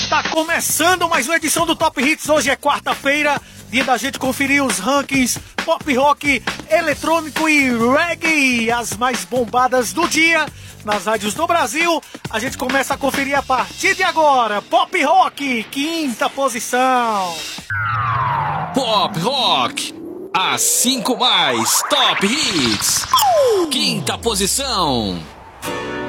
Tá começando mais uma edição do Top Hits. Hoje é quarta-feira, dia da gente conferir os rankings pop rock, eletrônico e reggae, as mais bombadas do dia nas rádios do Brasil. A gente começa a conferir a partir de agora. Pop rock, quinta posição. Pop rock, as 5 mais top hits. Quinta posição.